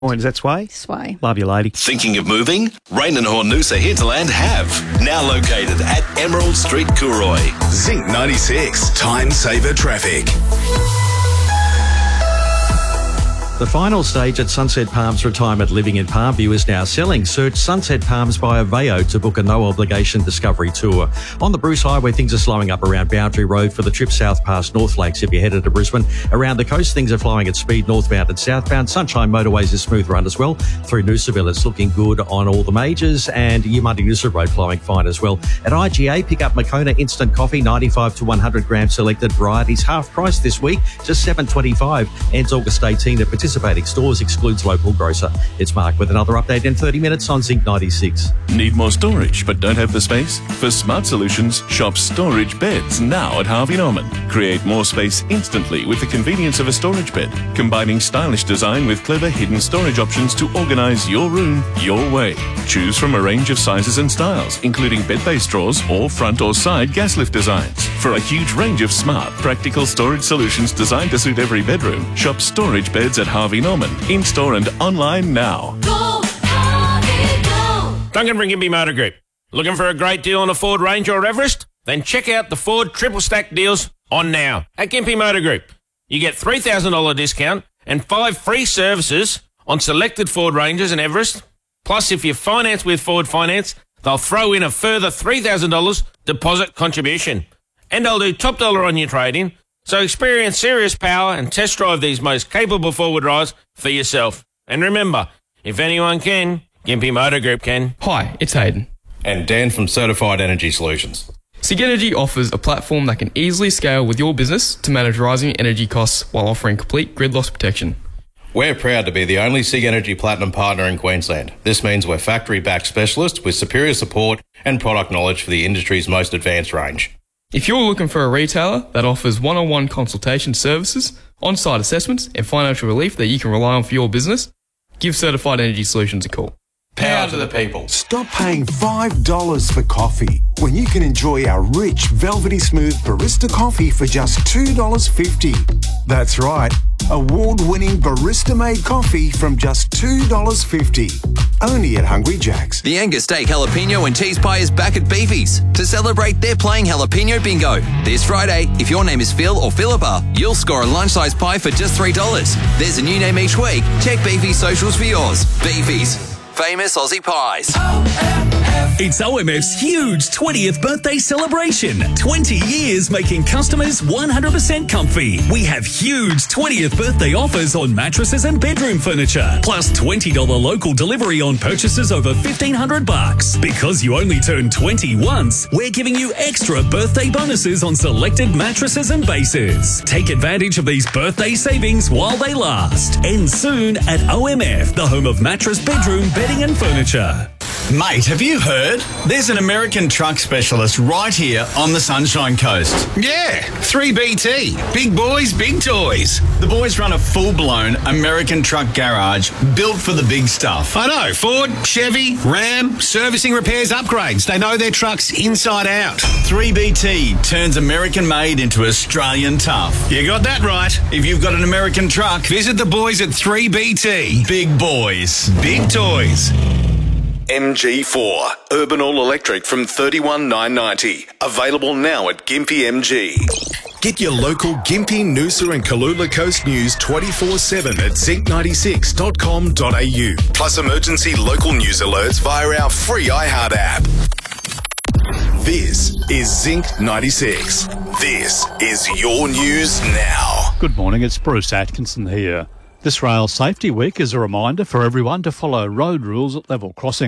Is that Sway? Sway. Love you, lady. Thinking of moving? Rain and Hornusa Hinterland have. Now located at Emerald Street, Cooroy. Zinc 96, time saver traffic. The final stage at Sunset Palms Retirement Living in Palmview is now selling. Search Sunset Palms by Aveo to book a no-obligation discovery tour. On the Bruce Highway, things are slowing up around Boundary Road for the trip south past North Lakes if you're headed to Brisbane. Around the coast, things are flowing at speed northbound and southbound. Sunshine Motorways is smooth run as well. Through Noosaville, it's looking good on all the majors, and Yumandi Noosa Road flowing fine as well. At IGA, pick up Moccona Instant Coffee, 95 to 100 gram selected varieties, half price this week, just $7.25. Ends August 18 at participating stores, excludes local grocer. It's Mark with another update in 30 minutes on Zinc 96. Need more storage but don't have the space? For Smart Solutions, shop storage beds now at Harvey Norman. Create more space instantly with the convenience of a storage bed, combining stylish design with clever hidden storage options to organise your room your way. Choose from a range of sizes and styles, including bed-based drawers or front or side gas lift designs. For a huge range of smart, practical storage solutions designed to suit every bedroom, shop storage beds at Harvey Norman, in-store and online now. Go, Harvey, go! Duncan from Gympie Motor Group. Looking for a great deal on a Ford Ranger or Everest? Then check out the Ford Triple Stack deals on now at Gympie Motor Group. You get $3,000 discount and 5 free services on selected Ford Rangers and Everest. Plus, if you finance with Ford Finance, they'll throw in a further $3,000 deposit contribution. And they'll do top dollar on your trade-in. So experience serious power and test drive these most capable four-wheel drives for yourself. And remember, if anyone can, Gympie Motor Group can. Hi, it's Hayden. And Dan from Certified Energy Solutions. SIG Energy offers a platform that can easily scale with your business to manage rising energy costs while offering complete grid loss protection. We're proud to be the only SIG Energy Platinum partner in Queensland. This means we're factory-backed specialists with superior support and product knowledge for the industry's most advanced range. If you're looking for a retailer that offers one-on-one consultation services, on-site assessments and financial relief that you can rely on for your business, give Certified Energy Solutions a call. Power to the people. Stop paying $5 for coffee when you can enjoy our rich, velvety smooth barista coffee for just $2.50. That's right, award-winning barista-made coffee from just $2.50. Only at Hungry Jack's. The Angus Steak Jalapeno and Cheese Pie is back at Beefy's. To celebrate, they're playing Jalapeno Bingo. This Friday, if your name is Phil or Philippa, you'll score a lunch-size pie for just $3. There's a new name each week. Check Beefy's socials for yours. Beefy's. Famous Aussie pies. It's OMF's huge 20th birthday celebration. 20 years making customers 100% comfy. We have huge 20th birthday offers on mattresses and bedroom furniture, plus $20 local delivery on purchases over $1,500. Because you only turn 20 once, we're giving you extra birthday bonuses on selected mattresses and bases. Take advantage of these birthday savings while they last. End soon at OMF, the home of mattress, bedroom, bedding and furniture. Mate, have you heard? There's an American truck specialist right here on the Sunshine Coast. Yeah, 3BT. Big boys, big toys. The boys run a full-blown American truck garage built for the big stuff. I know, Ford, Chevy, Ram, servicing, repairs, upgrades. They know their trucks inside out. 3BT turns American-made into Australian tough. You got that right. If you've got an American truck, visit the boys at 3BT. Big boys, big toys. MG4, Urban All Electric from $31,990. Available now at Gympie MG. Get your local Gympie, Noosa and Kalula Coast news 24/7 at zinc96.com.au. Plus emergency local news alerts via our free iHeart app. This is Zinc 96. This is your news now. Good morning, it's Bruce Atkinson here. This Rail Safety Week is a reminder for everyone to follow road rules at level crossings.